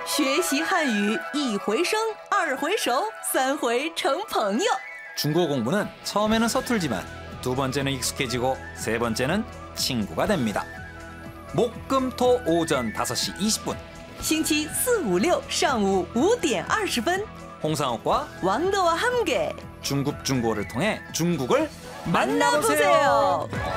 学习汉语一回生，二回熟，三回成朋友。 중국어 공부는 처음에는 서툴지만 두 번째는 익숙해지고 세 번째는 친구가 됩니다. 목금토 오전 5시 20분 星期四、五、六上午5点20分， 홍상욱과 왕더와 함께 중국 중국어를 통해 중국을 만나보세요.